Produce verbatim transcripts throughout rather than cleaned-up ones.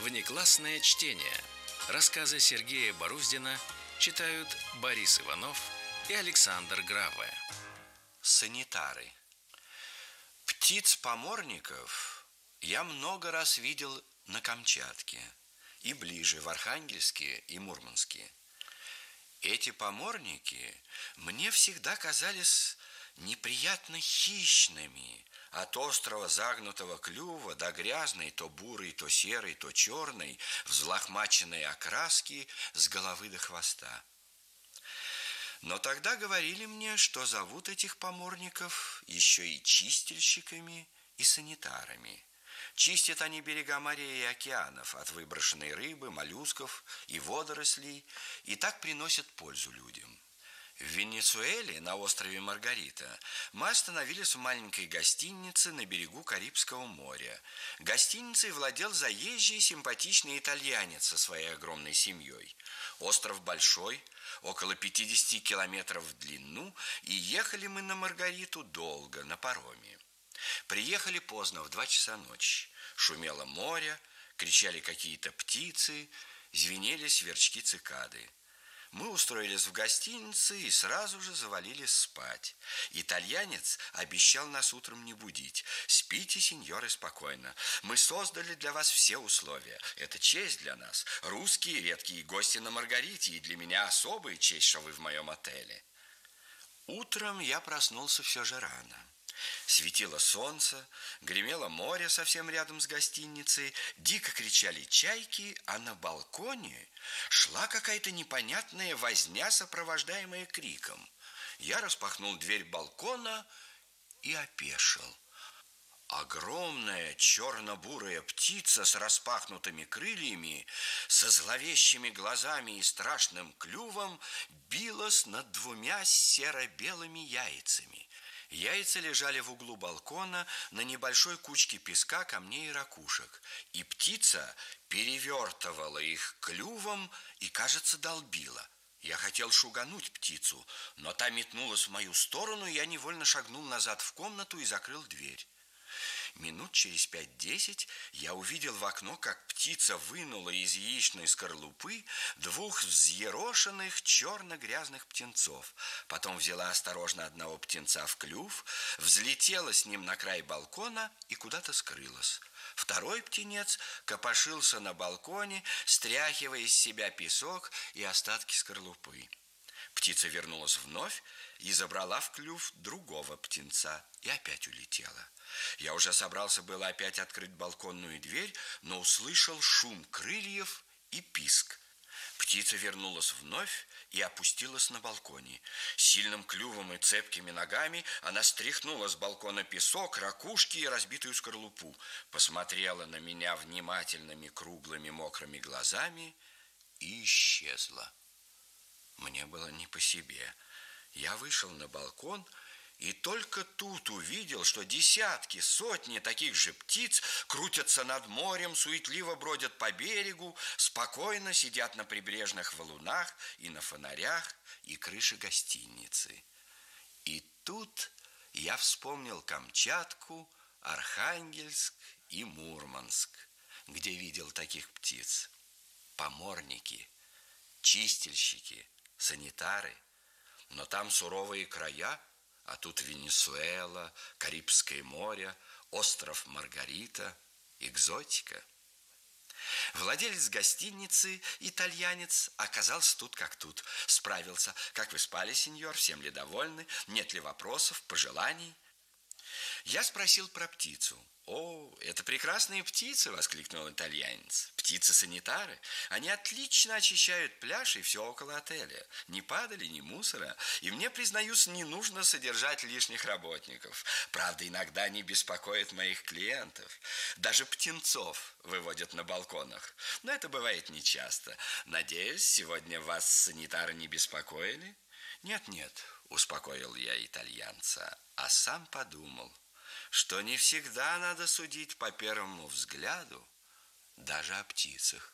Внеклассное чтение. Рассказы Сергея Боруздина читают Борис Иванов и Александр Граве. Санитары. Птиц-поморников я много раз видел на Камчатке и ближе в Архангельске и Мурманске. Эти поморники мне всегда казались неприятно хищными, от острого загнутого клюва до грязной, то бурой, то серой, то черной, взлохмаченной окраски с головы до хвоста. Но тогда говорили мне, что зовут этих поморников еще и чистильщиками и санитарами. Чистят они берега морей и океанов от выброшенной рыбы, моллюсков и водорослей, и так приносят пользу людям. В Венесуэле, на острове Маргарита, мы остановились в маленькой гостинице на берегу Карибского моря. Гостиницей владел заезжий симпатичный итальянец со своей огромной семьей. Остров большой, около пятидесяти километров в длину, и ехали мы на Маргариту долго, на пароме. Приехали поздно, в два часа ночи. Шумело море, кричали какие-то птицы, звенели сверчки-цикады. Мы устроились в гостинице и сразу же завалились спать. Итальянец обещал нас утром не будить. «Спите, сеньоры, спокойно. Мы создали для вас все условия. Это честь для нас. Русские редкие гости на Маргарите, и для меня особая честь, что вы в моем отеле». Утром я проснулся все же рано. Светило солнце, гремело море совсем рядом с гостиницей, дико кричали чайки, а на балконе шла какая-то непонятная возня, сопровождаемая криком. Я распахнул дверь балкона и опешил. Огромная черно-бурая птица с распахнутыми крыльями, со зловещими глазами и страшным клювом билась над двумя серо-белыми яйцами. Яйца лежали в углу балкона на небольшой кучке песка, камней и ракушек, и птица перевертывала их клювом и, кажется, долбила. Я хотел шугануть птицу, но та метнулась в мою сторону, и я невольно шагнул назад в комнату и закрыл дверь. Минут через пять-десять я увидел в окно, как птица вынула из яичной скорлупы двух взъерошенных черно-грязных птенцов. Потом взяла осторожно одного птенца в клюв, взлетела с ним на край балкона и куда-то скрылась. Второй птенец копошился на балконе, стряхивая из себя песок и остатки скорлупы. Птица вернулась вновь и забрала в клюв другого птенца и опять улетела. Я уже собрался было опять открыть балконную дверь, но услышал шум крыльев и писк. Птица вернулась вновь и опустилась на балконе. Сильным клювом и цепкими ногами она стряхнула с балкона песок, ракушки и разбитую скорлупу, посмотрела на меня внимательными круглыми мокрыми глазами и исчезла. Мне было не по себе. Я вышел на балкон и только тут увидел, что десятки, сотни таких же птиц крутятся над морем, суетливо бродят по берегу, спокойно сидят на прибрежных валунах и на фонарях и крыше гостиницы. И тут я вспомнил Камчатку, Архангельск и Мурманск, где видел таких птиц. Поморники, чистильщики, санитары. Но там суровые края, а тут Венесуэла, Карибское море, остров Маргарита, экзотика. Владелец гостиницы, итальянец, оказался тут как тут. Справился. Как вы спали, сеньор? Всем ли довольны? Нет ли вопросов, пожеланий? Я спросил про птицу. «О, это прекрасные птицы!» — воскликнул итальянец. «Птицы-санитары. Они отлично очищают пляж и все около отеля. Ни падали, ни мусора. И мне, признаюсь, не нужно содержать лишних работников. Правда, иногда они беспокоят моих клиентов. Даже птенцов выводят на балконах. Но это бывает нечасто. Надеюсь, сегодня вас санитары не беспокоили?» «Нет-нет», — успокоил я итальянца, а сам подумал, что не всегда надо судить по первому взгляду, даже о птицах.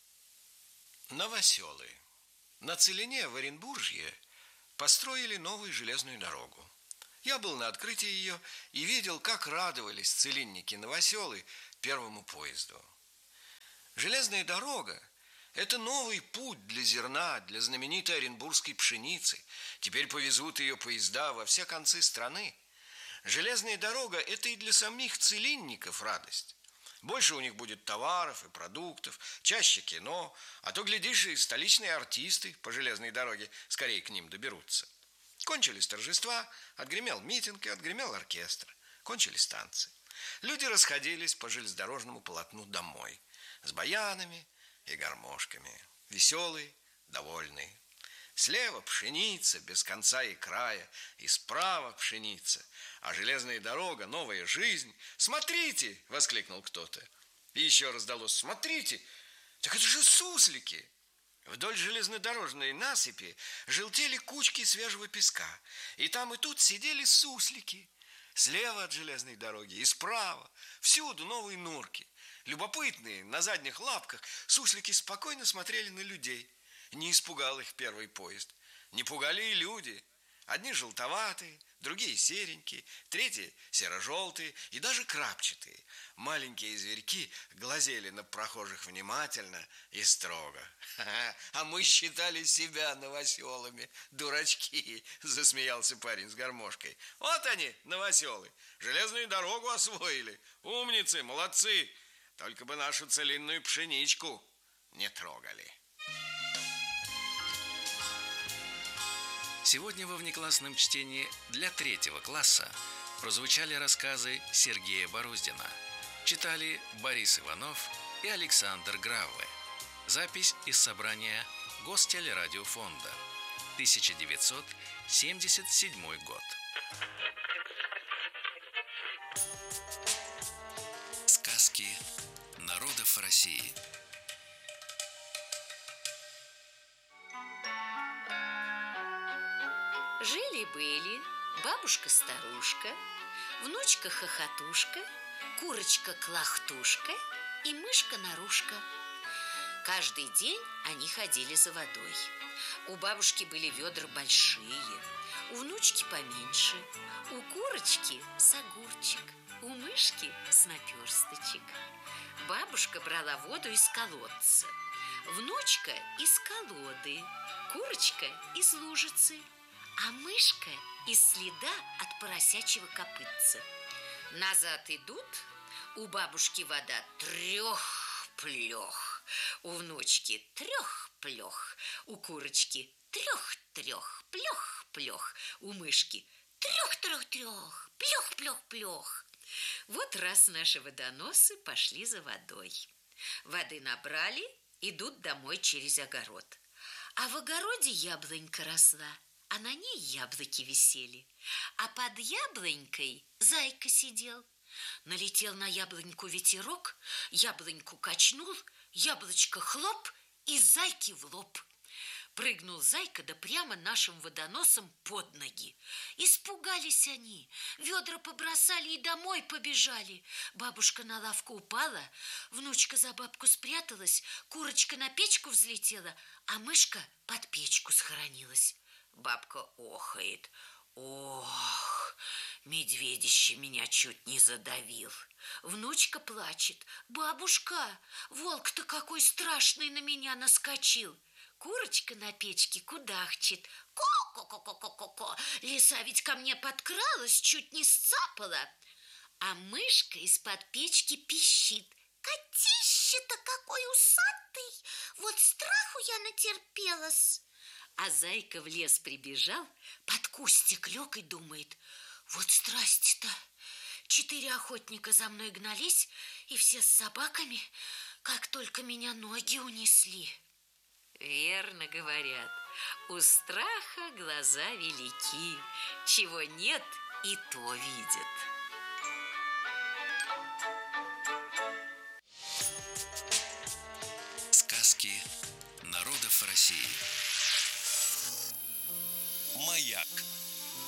Новоселы. На Целине в Оренбуржье построили новую железную дорогу. Я был на открытии ее и видел, как радовались целинники-новоселы первому поезду. Железная дорога – это новый путь для зерна, для знаменитой оренбургской пшеницы. Теперь повезут ее поезда во все концы страны. Железная дорога – это и для самих целинников радость. Больше у них будет товаров и продуктов, чаще кино, а то, глядишь, и столичные артисты по железной дороге скорее к ним доберутся. Кончились торжества, отгремел митинг и отгремел оркестр. Кончились танцы. Люди расходились по железнодорожному полотну домой с баянами и гармошками, веселые, довольные. Слева пшеница без конца и края, и справа пшеница, а железная дорога, новая жизнь. «Смотрите!» – воскликнул кто-то. И еще раздалось: «Смотрите! Так это же суслики!» Вдоль железнодорожной насыпи желтели кучки свежего песка, и там и тут сидели суслики. Слева от железной дороги и справа, всюду новые норки. Любопытные, на задних лапках, суслики спокойно смотрели на людей. Не испугал их первый поезд. Не пугали и люди. Одни желтоватые, другие серенькие, третьи серо-желтые и даже крапчатые. Маленькие зверьки глазели на прохожих внимательно и строго. «А мы считали себя новоселами, дурачки!» – засмеялся парень с гармошкой. «Вот они, новоселы, железную дорогу освоили. Умницы, молодцы! Только бы нашу целинную пшеничку не трогали». Сегодня во внеклассном чтении для третьего класса прозвучали рассказы Сергея Боруздина. Читали Борис Иванов и Александр Граве. Запись из собрания Гостелерадиофонда, тысяча девятьсот семьдесят седьмой год. Сказки народов России. Жили-были бабушка-старушка, внучка-хохотушка, курочка-клахтушка и мышка-нарушка. Каждый день они ходили за водой. У бабушки были ведра большие, у внучки поменьше, у курочки с огурчик, у мышки с наперсточек. Бабушка брала воду из колодца, внучка из колоды, курочка из лужицы, а мышка из следа от поросячьего копытца. Назад идут, у бабушки вода трех-плех, у внучки трех-плех, у курочки трех-трех, плех-плех, у мышки трех-трех-трех, плех-плех-плех. Вот раз наши водоносы пошли за водой. Воды набрали, идут домой через огород. А в огороде яблонька росла, а на ней яблоки висели. А под яблонькой зайка сидел. Налетел на яблоньку ветерок, яблоньку качнул, яблочко хлоп и зайке в лоб. Прыгнул зайка, да прямо нашим водоносом под ноги. Испугались они, ведра побросали и домой побежали. Бабушка на лавку упала, внучка за бабку спряталась, курочка на печку взлетела, а мышка под печку схоронилась. Бабка охает: «Ох, медведище меня чуть не задавил». Внучка плачет: «Бабушка, волк-то какой страшный на меня наскочил». Курочка на печке кудахчет: «Ко-ко-ко-ко-ко-ко, лиса ведь ко мне подкралась, чуть не сцапала». А мышка из-под печки пищит: «Котище-то какой усатый, вот страху я натерпелась». А зайка в лес прибежал, под кустик лег и думает: «Вот страсти-то! Четыре охотника за мной гнались, и все с собаками, как только меня ноги унесли». Верно говорят, у страха глаза велики, чего нет, и то видят. Сказки народов России.